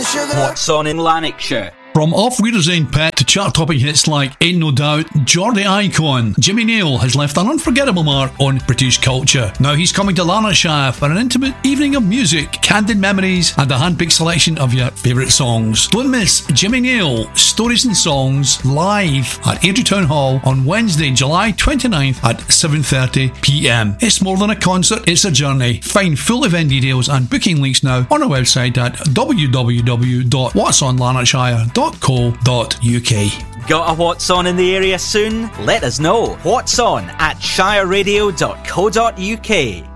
What's on in Lanarkshire? From off-Wiedersehen Pet to chart-topping hits like Ain't No Doubt, Geordie icon Jimmy Nail has left an unforgettable mark on British culture. Now he's coming to Lanarkshire for an intimate evening of music, candid memories and a hand-picked selection of your favourite songs. Don't miss Jimmy Nail, Stories and Songs, live at Airdrie Town Hall on Wednesday, July 29th at 7:30pm. It's more than a concert, it's a journey. Find full event details and booking links now on our website at www.whatsonlanarkshire.co.uk. Got a What's On in the area soon? Let us know. What's On at shireradio.co.uk.